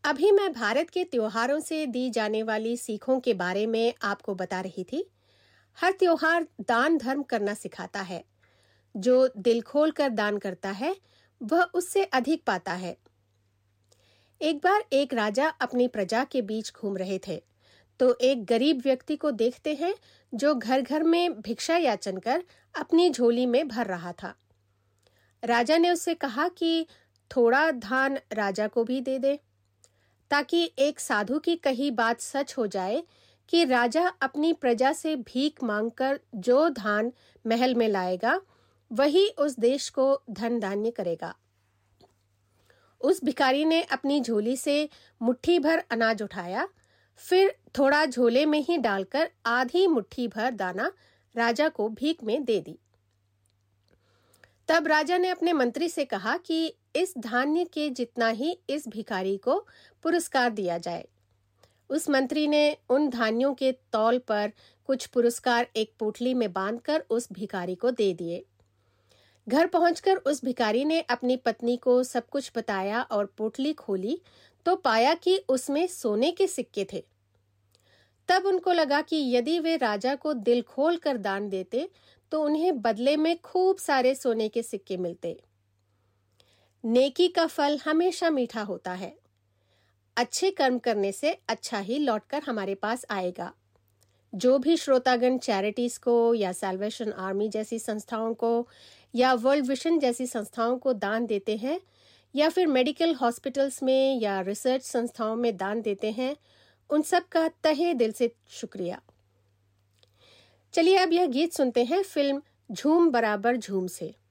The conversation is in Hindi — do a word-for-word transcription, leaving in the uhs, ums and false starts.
अभी मैं भारत के त्योहारों से दी जाने वाली सीखों के बारे में आपको बता रही थी। हर त्योहार दान धर्म करना सिखाता है। जो दिल खोल कर दान करता है वह उससे अधिक पाता है। एक बार एक राजा अपनी प्रजा के बीच घूम रहे थे तो एक गरीब व्यक्ति को देखते हैं जो घर घर में भिक्षा याचन कर अपनी झोली में भर रहा था। राजा ने उससे कहा कि थोड़ा धान राजा को भी दे दे, ताकि एक साधु की कही बात सच हो जाए कि राजा अपनी प्रजा से भीख मांगकर जो धान महल में लाएगा वही उस देश को धन धान्य करेगा। उस भिखारी ने अपनी झोली से मुट्ठी भर अनाज उठाया, फिर थोड़ा झोले में ही डालकर आधी मुट्ठी भर दाना राजा को भीख में दे दी। तब राजा ने अपने मंत्री से कहा कि इस धान्य के जितना ही इस भिखारी को पुरस्कार दिया जाए। उस मंत्री ने उन धान्यों के तौल पर कुछ पुरस्कार एक पोटली में बांधकर उस भिखारी को दे दिए। घर पहुंचकर उस भिखारी ने अपनी पत्नी को सब कुछ बताया और पोटली खोली तो पाया कि उसमें सोने के सिक्के थे। तब उनको लगा कि यदि वे राजा को दिल खोल कर दान देते तो उन्हें बदले में खूब सारे सोने के सिक्के मिलते। नेकी का फल हमेशा मीठा होता है। अच्छे कर्म करने से अच्छा ही लौटकर हमारे पास आएगा। जो भी श्रोतागण चैरिटीज को या सैल्वेशन आर्मी जैसी संस्थाओं को या वर्ल्ड विजन जैसी संस्थाओं को दान देते हैं या फिर मेडिकल हॉस्पिटल्स में या रिसर्च संस्थाओं में दान देते हैं, उन सब का तहे दिल से शुक्रिया। चलिए अब यह गीत सुनते हैं फिल्म झूम बराबर झूम से।